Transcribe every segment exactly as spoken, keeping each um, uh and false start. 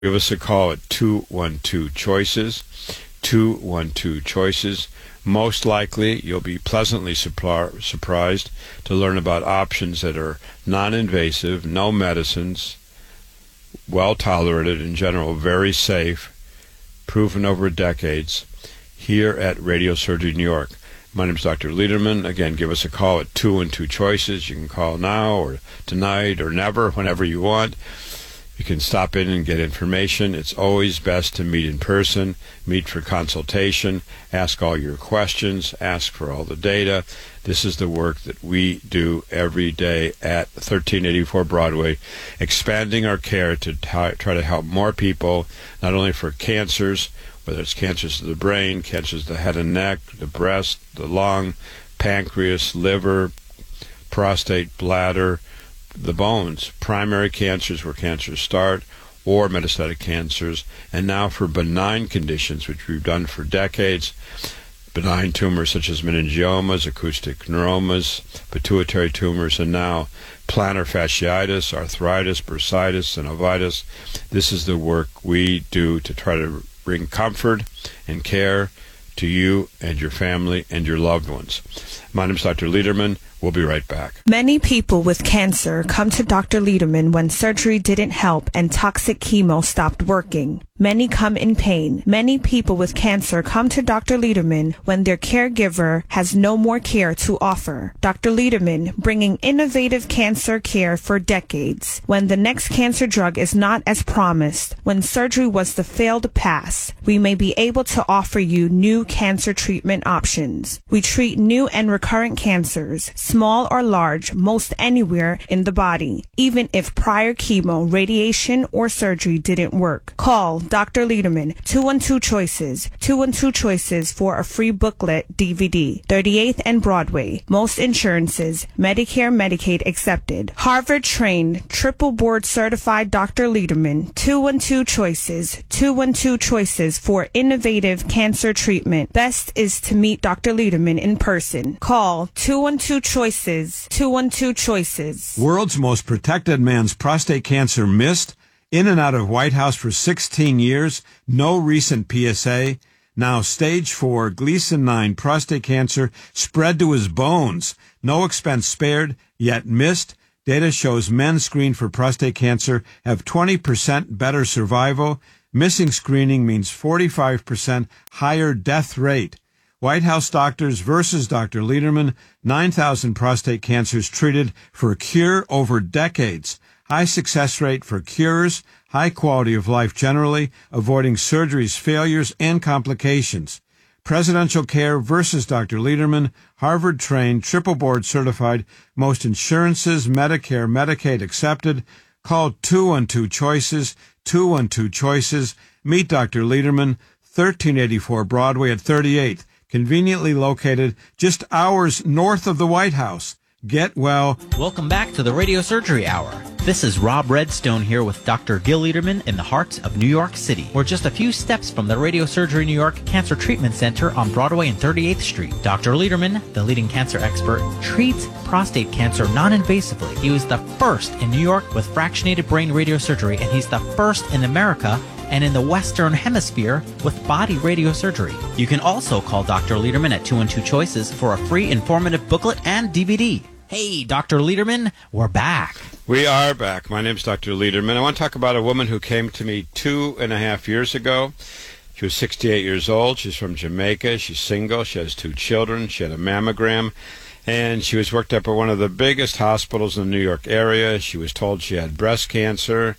Give us a call at two one two choices, two one two choices. Most likely, you'll be pleasantly surpri- surprised to learn about options that are non-invasive, no medicines, well-tolerated in general, very safe, proven over decades, here at Radiosurgery New York. My name is Doctor Lederman. Again, give us a call at two one two choices. You can call now or tonight or never, whenever you want. You can stop in and get information. It's always best to meet in person, meet for consultation, ask all your questions, ask for all the data. This is the work that we do every day at thirteen eighty-four Broadway, expanding our care to t- try to help more people, not only for cancers, whether it's cancers of the brain, cancers of the head and neck, the breast, the lung, pancreas, liver, prostate, bladder, the bones, primary cancers where cancers start, or metastatic cancers, and now for benign conditions, which we've done for decades, benign tumors such as meningiomas, acoustic neuromas, pituitary tumors, and now plantar fasciitis, arthritis, bursitis, synovitis. This is the work we do to try to bring comfort and care to you and your family and your loved ones. My name is Doctor Lederman. We'll be right back. Many people with cancer come to Doctor Lederman when surgery didn't help and toxic chemo stopped working. Many come in pain. Many people with cancer come to Doctor Lederman when their caregiver has no more care to offer. Doctor Lederman, bringing innovative cancer care for decades. When the next cancer drug is not as promised, when surgery was the failed pass, we may be able to offer you new cancer treatment options. We treat new and recurrent cancers, small or large, most anywhere in the body, even if prior chemo, radiation, or surgery didn't work. Call Doctor Lederman, two one two choices, two one two choices for a free booklet D V D, thirty-eighth and Broadway. Most insurances, Medicare, Medicaid accepted. Harvard-trained, triple board certified Doctor Lederman, two one two choices, two one two choices for innovative cancer treatment. Best is to meet Doctor Lederman in person. Call two one two choices, two one two choices. World's most protected man's prostate cancer missed, in and out of White House for sixteen years, no recent P S A. Now stage four Gleason nine prostate cancer spread to his bones. No expense spared, yet missed. Data shows men screened for prostate cancer have twenty percent better survival. Missing screening means forty-five percent higher death rate. White House doctors versus Doctor Lederman, nine thousand prostate cancers treated for a cure over decades. High success rate for cures, high quality of life generally, avoiding surgeries, failures, and complications. Presidential care versus Doctor Lederman, Harvard-trained, triple board certified, most insurances, Medicare, Medicaid accepted. Call two one two choices, two one two choices. Meet Doctor Lederman, thirteen eighty-four Broadway at thirty-eighth. Conveniently located just hours north of the White House. Get well. Welcome back to the Radio Surgery Hour. This is Rob Redstone here with Doctor Gil Lederman in the heart of New York City. We're just a few steps from the Radio Surgery New York Cancer Treatment Center on Broadway and thirty-eighth Street. Doctor Lederman, the leading cancer expert, treats prostate cancer non-invasively. He was the first in New York with fractionated brain radiosurgery, and he's the first in America and in the Western Hemisphere with body radiosurgery. You can also call Doctor Lederman at two one two choices for a free informative booklet and D V D. Hey, Doctor Lederman, we're back. We are back. My name's Doctor Lederman. I want to talk about a woman who came to me two and a half years ago. She was sixty-eight years old. She's from Jamaica. She's single. She has two children. She had a mammogram. And she was worked up at one of the biggest hospitals in the New York area. She was told she had breast cancer.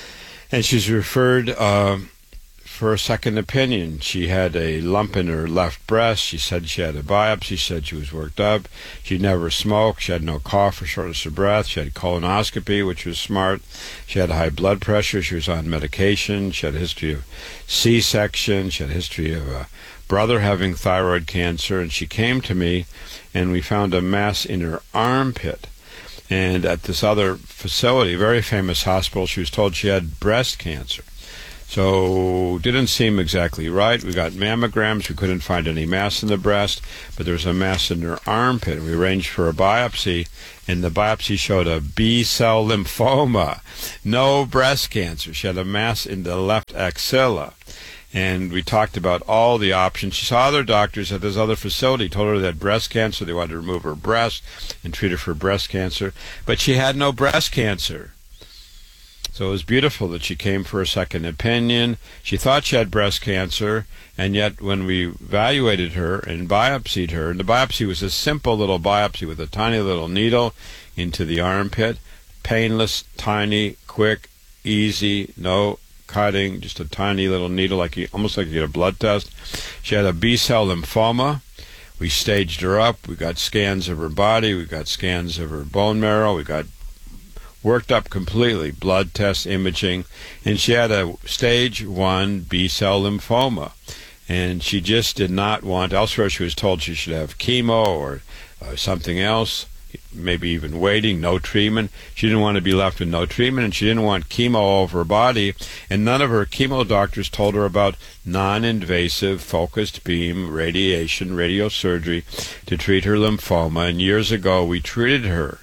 And she's referred uh, for a second opinion. She had a lump in her left breast. She said she had a biopsy. She said she was worked up. She never smoked. She had no cough or shortness of breath. She had colonoscopy, which was smart. She had high blood pressure. She was on medication. She had a history of C-section. She had a history of a brother having thyroid cancer. And she came to me, and we found a mass in her armpit. And at this other facility, very famous hospital, she was told she had breast cancer. So didn't seem exactly right. We got mammograms. We couldn't find any mass in the breast, but there was a mass in her armpit. We arranged for a biopsy, and the biopsy showed a B-cell lymphoma. No breast cancer. She had a mass in the left axilla. And we talked about all the options. She saw other doctors at this other facility, told her that breast cancer, they wanted to remove her breast and treat her for breast cancer, but she had no breast cancer. So it was beautiful that she came for a second opinion. She thought she had breast cancer, and yet when we evaluated her and biopsied her, and the biopsy was a simple little biopsy with a tiny little needle into the armpit, painless, tiny, quick, easy, no cutting, just a tiny little needle, like you, almost like you get a blood test. She had a B-cell lymphoma. We staged her up. We got scans of her body. We got scans of her bone marrow. We got worked up completely, blood test, imaging, and she had a stage one B-cell lymphoma. And she just did not want, elsewhere she was told she should have chemo or uh, something else, maybe even waiting, no treatment. She didn't want to be left with no treatment, and she didn't want chemo all over her body, and none of her chemo doctors told her about non-invasive focused beam radiation, radiosurgery to treat her lymphoma. And years ago we treated her,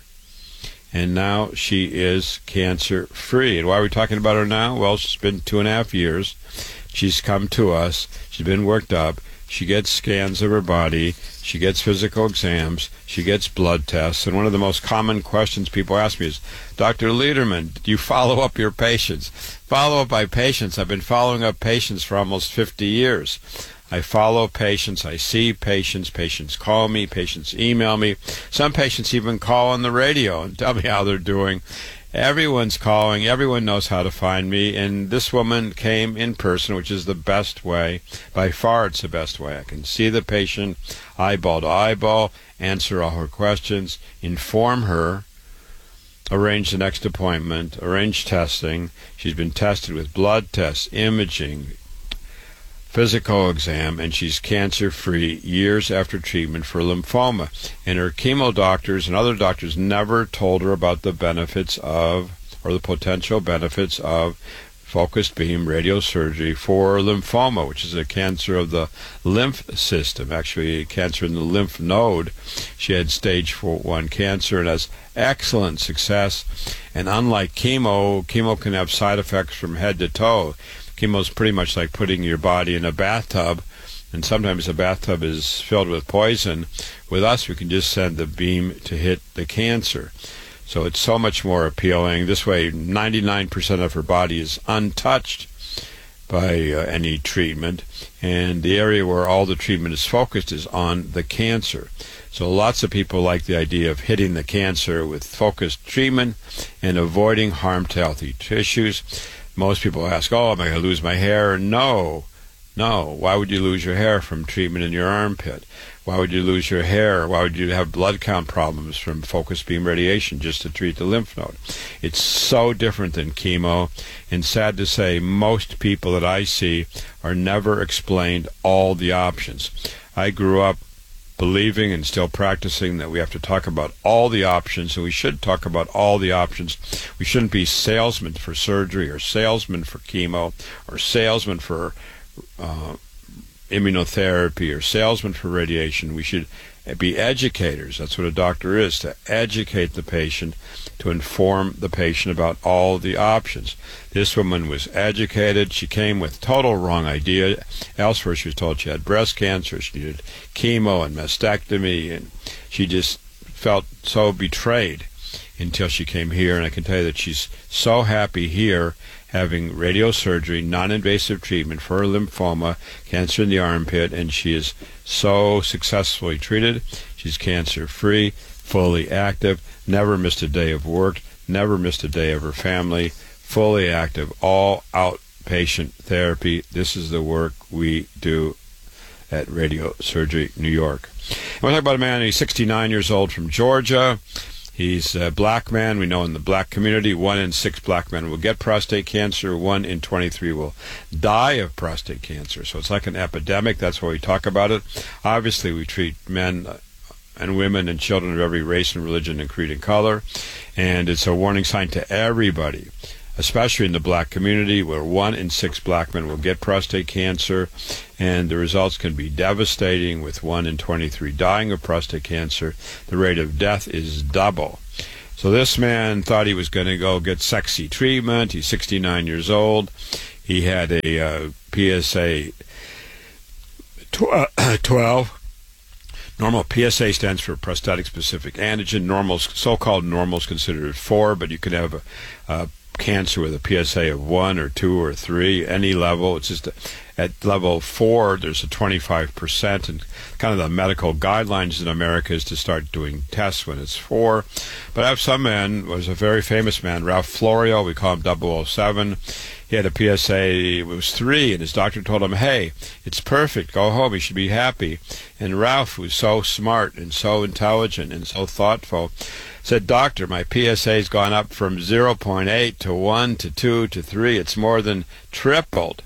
and now she is cancer-free. And why are we talking about her now? Well, she's been two and a half years. She's come to us. She's been worked up. She gets scans of her body. She gets physical exams. She gets blood tests. And one of the most common questions people ask me is, Doctor Lederman, do you follow up your patients? Follow up my patients. I've been following up patients for almost fifty years. I follow patients, I see patients, patients call me, patients email me. Some patients even call on the radio and tell me how they're doing. Everyone's calling, everyone knows how to find me, and this woman came in person, which is the best way. By far, it's the best way. I can see the patient eyeball to eyeball, answer all her questions, inform her, arrange the next appointment, arrange testing. She's been tested with blood tests, imaging, physical exam, and she's cancer-free years after treatment for lymphoma. And her chemo doctors and other doctors never told her about the benefits of, or the potential benefits of, focused beam radiosurgery for lymphoma, which is a cancer of the lymph system, actually a cancer in the lymph node. She had stage four one cancer and has excellent success. And unlike chemo, chemo can have side effects from head to toe. Chemo is pretty much like putting your body in a bathtub, and sometimes the bathtub is filled with poison. With us, we can just send the beam to hit the cancer. So it's so much more appealing. This way, ninety-nine percent of her body is untouched by uh, any treatment, and the area where all the treatment is focused is on the cancer. So lots of people like the idea of hitting the cancer with focused treatment and avoiding harm to healthy tissues. Most people ask, oh, am I going to lose my hair? No. No. Why would you lose your hair from treatment in your armpit? Why would you lose your hair? Why would you have blood count problems from focused beam radiation just to treat the lymph node? It's so different than chemo, and sad to say, most people that I see are never explained all the options. I grew up believing and still practicing that we have to talk about all the options, and we should talk about all the options. We shouldn't be salesmen for surgery or salesmen for chemo or salesmen for uh, immunotherapy or salesmen for radiation. We should be educators. That's what a doctor is, to educate the patient, to inform the patient about all the options. This woman was educated. She came with total wrong idea. Elsewhere she was told she had breast cancer, she needed chemo and mastectomy, and she just felt so betrayed until she came here. And I can tell you that she's so happy here, having radiosurgery, non-invasive treatment for her lymphoma, cancer in the armpit, and she is so successfully treated. She's cancer-free, fully active, never missed a day of work, never missed a day of her family, fully active, all outpatient therapy. This is the work we do at Radiosurgery New York. I want to talk about a man, he's sixty-nine years old, from Georgia. He's a black man. We know in the black community, one in six black men will get prostate cancer. One in twenty-three will die of prostate cancer. So it's like an epidemic. That's why we talk about it. Obviously, we treat men and women and children of every race and religion and creed and color. And it's a warning sign to everybody especially in the black community, where one in six black men will get prostate cancer, and the results can be devastating, with one in twenty-three dying of prostate cancer. The rate of death is double. So this man thought he was going to go get sexy treatment. He's sixty-nine years old. He had a uh, P S A twelve. Normal P S A stands for prostatic specific antigen. Normal, so-called normal is considered four, but you can have a, a cancer with a P S A of one or two or three, any level. It's just a, at level four, there's a twenty-five percent, and kind of the medical guidelines in America is to start doing tests when it's four. But I have some man, was a very famous man, Ralph Florio, we call him double oh seven. He had a P S A, it was three, and his doctor told him, hey, it's perfect, go home, you should be happy. And Ralph, who's so smart and so intelligent and so thoughtful, said, doctor, my P S A's gone up from zero point eight to one to two to three. It's more than tripled.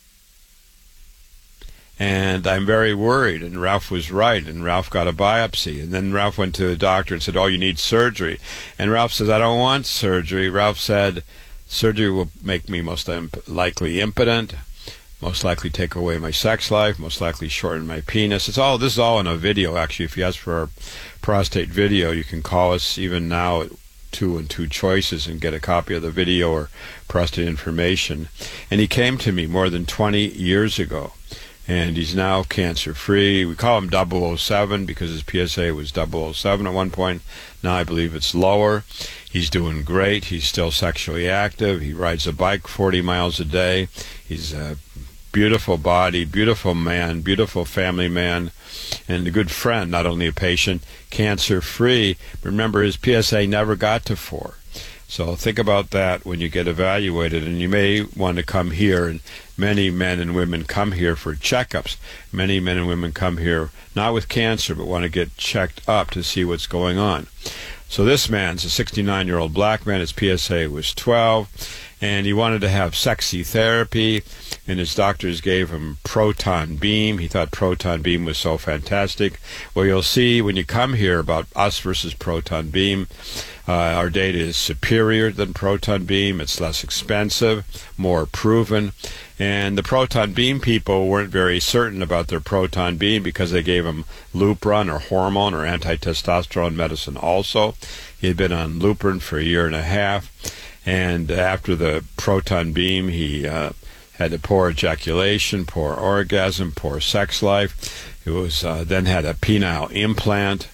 And I'm very worried. And Ralph was right. And Ralph got a biopsy. And then Ralph went to the doctor and said, oh, you need surgery. And Ralph says, I don't want surgery. Ralph said, surgery will make me most imp- likely impotent, most likely take away my sex life, most likely shorten my penis. It's all, this is all in a video, actually. If you ask for our prostate video, you can call us even now at two and two choices and get a copy of the video or prostate information. And he came to me more than twenty years ago, and he's now cancer-free. We call him double oh seven because his P S A was double oh seven at one point. Now I believe it's lower. He's doing great. He's still sexually active. He rides a bike forty miles a day. He's a beautiful body, beautiful man, beautiful family man, and a good friend, not only a patient, cancer-free. Remember, his P S A never got to four. So think about that when you get evaluated, and you may want to come here, and many men and women come here for checkups. Many men and women come here not with cancer, but want to get checked up to see what's going on. So this man's a sixty-nine-year-old black man. His P S A was twelve, and he wanted to have sexy therapy, and his doctors gave him proton beam. He thought proton beam was so fantastic. Well, you'll see when you come here about us versus proton beam. Uh, our data is superior than proton beam. It's less expensive, more proven. And the proton beam people weren't very certain about their proton beam because they gave him Lupron or hormone or anti-testosterone medicine also. He had been on Lupron for a year and a half. And after the proton beam, he uh, had a poor ejaculation, poor orgasm, poor sex life. He was uh, then had a penile implant.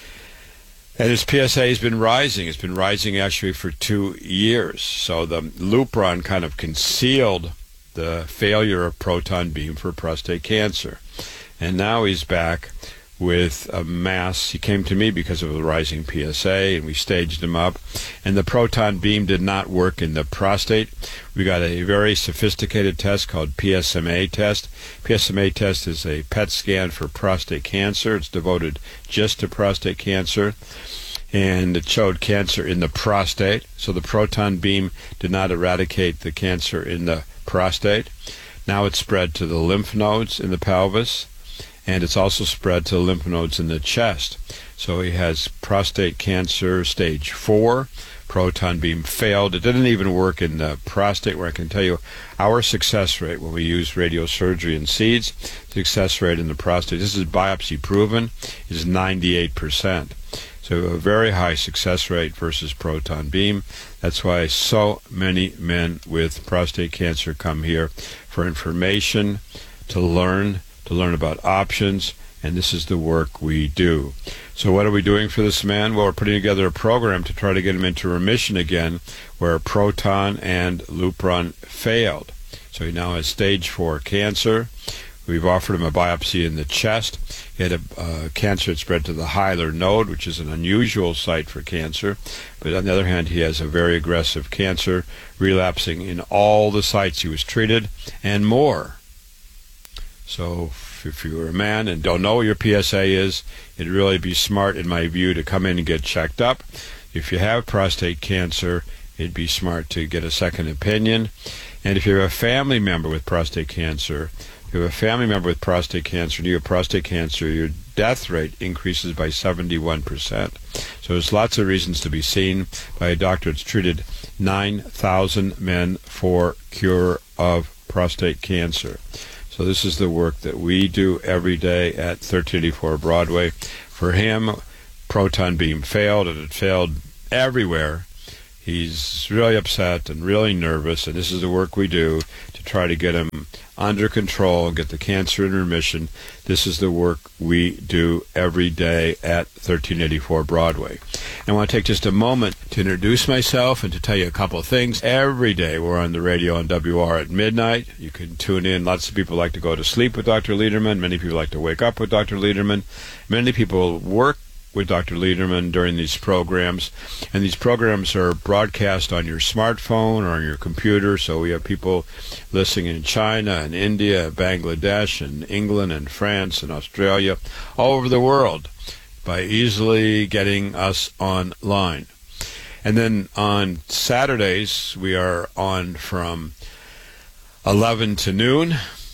And his P S A has been rising. It's been rising actually for two years. So the Lupron kind of concealed the failure of proton beam for prostate cancer. And now he's back with a mass. He came to me because of the rising P S A, and we staged him up. And the proton beam did not work in the prostate. We got a very sophisticated test called P S M A test. P S M A test is a P E T scan for prostate cancer. It's devoted just to prostate cancer. And it showed cancer in the prostate. So the proton beam did not eradicate the cancer in the prostate. Now it's spread to the lymph nodes in the pelvis, and it's also spread to the lymph nodes in the chest. So he has prostate cancer stage four. Proton beam failed. It didn't even work in the prostate, where I can tell you our success rate when we use radiosurgery and seeds, success rate in the prostate, this is biopsy proven, is ninety-eight percent. So a very high success rate versus proton beam. That's why so many men with prostate cancer come here for information, to learn, to learn about options, and this is the work we do. So what are we doing for this man? Well, we're putting together a program to try to get him into remission again, where proton and Lupron failed. So he now has stage four cancer. We've offered him a biopsy in the chest. He had a uh, cancer that spread to the hilar node, which is an unusual site for cancer. But on the other hand, he has a very aggressive cancer, relapsing in all the sites he was treated and more. So if you're a man and don't know what your P S A is, it'd really be smart, in my view, to come in and get checked up. If you have prostate cancer, it'd be smart to get a second opinion. And if you have a family member with prostate cancer, if you have a family member with prostate cancer and you have prostate cancer, you're death rate increases by seventy-one percent. So there's lots of reasons to be seen by a doctor that's treated nine thousand men for cure of prostate cancer. So this is the work that we do every day at thirteen eighty-four Broadway. For him, proton beam failed, and it failed everywhere. He's really upset and really nervous, and this is the work we do to try to get him under control and get the cancer in remission. This is the work we do every day at thirteen eighty-four Broadway. And I want to take just a moment to introduce myself and to tell you a couple of things. Every day we're on the radio on W R at midnight. You can tune in. Lots of people like to go to sleep with Doctor Lederman. Many people like to wake up with Doctor Lederman. Many people work with Doctor Lederman during these programs, and these programs are broadcast on your smartphone or on your computer. So we have people listening in China and India, Bangladesh and England and France and Australia, all over the world, by easily getting us online. And then on Saturdays we are on from eleven to noon.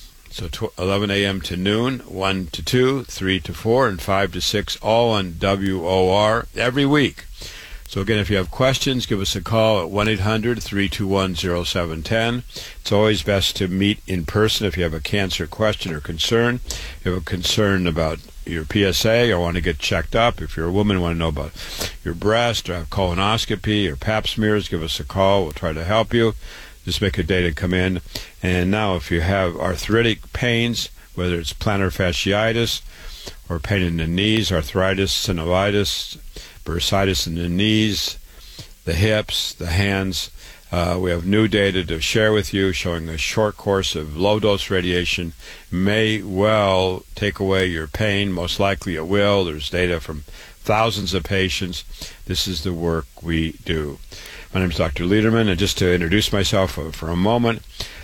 So eleven a.m. to noon, one to two, three to four, and five to six, all on W O R every week. So again, if you have questions, give us a call at one eight hundred, three two one, zero seven one zero. It's always best to meet in person if you have a cancer question or concern. If you have a concern about your P S A or want to get checked up, if you're a woman and want to know about your breast or have colonoscopy or pap smears, give us a call. We'll try to help you. Just make a day to come in. And now if you have arthritic pains, whether it's plantar fasciitis or pain in the knees, arthritis, synovitis, bursitis in the knees, the hips, the hands, uh, we have new data to share with you showing a short course of low-dose radiation may well take away your pain. Most likely it will. There's data from thousands of patients. This is the work we do. My name is Doctor Lederman, and just to introduce myself for, for a moment,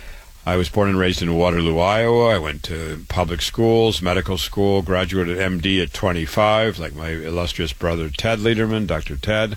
I was born and raised in Waterloo, Iowa. I went to public schools, medical school, graduated M D at twenty-five, like my illustrious brother Ted Lederman, Doctor Ted,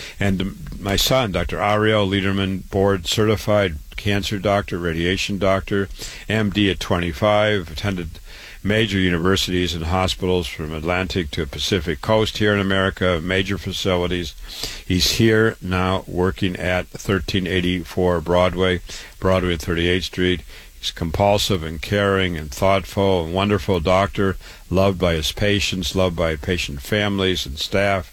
and my son, Doctor Ariel Lederman, board-certified cancer doctor, radiation doctor, M D at twenty-five, attended major universities and hospitals from Atlantic to Pacific Coast here in America, major facilities. He's here now working at thirteen eighty-four Broadway, Broadway at thirty-eighth Street. He's compulsive and caring and thoughtful and wonderful doctor, loved by his patients, loved by patient families and staff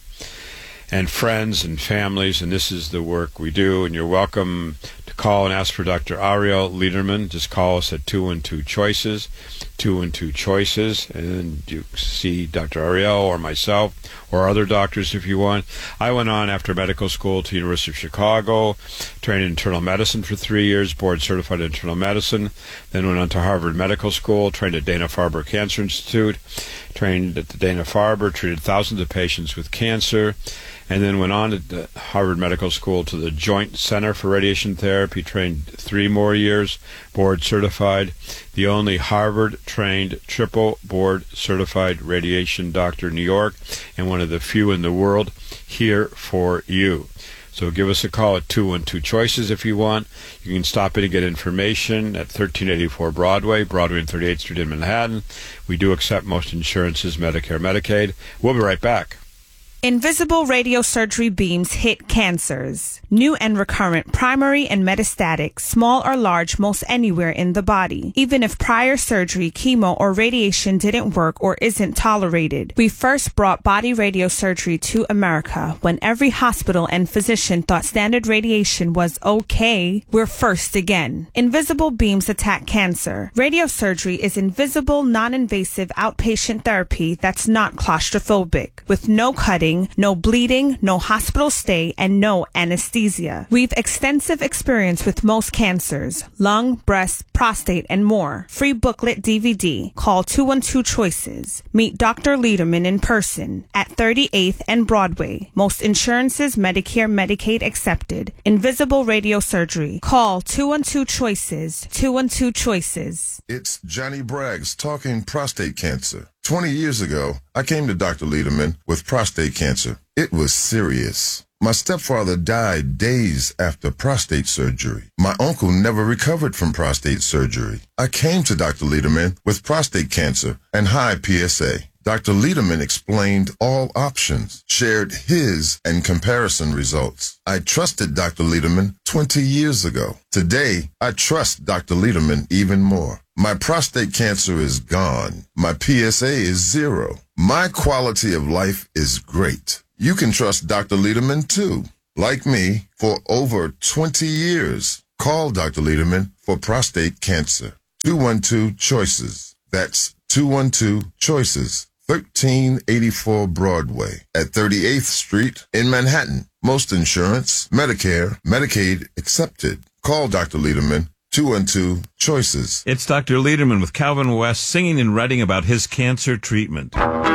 and friends and families, and this is the work we do. And you're welcome to call and ask for Doctor Ariel Lederman. Just call us at two one two choices, two one two choices, and you see Doctor Ariel or myself or other doctors if you want. I went on after medical school to University of Chicago, trained in internal medicine for three years, board certified in internal medicine, then went on to Harvard Medical School, trained at Dana-Farber Cancer Institute, trained at the Dana-Farber, treated thousands of patients with cancer, and then went on at the Harvard Medical School to the Joint Center for Radiation Therapy, trained three more years, board certified, the only Harvard-trained triple board certified radiation doctor in New York, and one of the few in the world here for you. So give us a call at two one two choices if you want. You can stop in and get information at thirteen eighty-four Broadway, Broadway and thirty-eighth Street in Manhattan. We do accept most insurances, Medicare, Medicaid. We'll be right back. Invisible radiosurgery beams hit cancers. New and recurrent, primary and metastatic, small or large, most anywhere in the body. Even if prior surgery, chemo, or radiation didn't work or isn't tolerated. We first brought body radiosurgery to America when every hospital and physician thought standard radiation was okay. We're first again. Invisible beams attack cancer. Radiosurgery is invisible, non-invasive outpatient therapy that's not claustrophobic, with no cutting, no bleeding, no hospital stay, and no anesthesia. We've extensive experience with most cancers, lung, breast, prostate, and more. Free booklet D V D. Call two one two choices. Meet Doctor Lederman in person at thirty-eighth and Broadway. Most insurances, Medicare, Medicaid accepted. Invisible radiosurgery. Call two one two choices. two one two choices. It's Johnny Braggs talking prostate cancer. twenty years ago, I came to Doctor Lederman with prostate cancer. It was serious. My stepfather died days after prostate surgery. My uncle never recovered from prostate surgery. I came to Doctor Lederman with prostate cancer and high P S A. Doctor Lederman explained all options, shared his and comparison results. I trusted Doctor Lederman twenty years ago. Today, I trust Doctor Lederman even more. My prostate cancer is gone. My P S A is zero. My quality of life is great. You can trust Doctor Lederman too. Like me, for over twenty years. Call Doctor Lederman for prostate cancer. two one two choices. That's two one two choices. thirteen eighty-four Broadway at thirty-eighth Street in Manhattan. Most insurance, Medicare, Medicaid accepted. Call Doctor Lederman, two one two choices. It's Doctor Lederman with Calvin West singing and writing about his cancer treatment.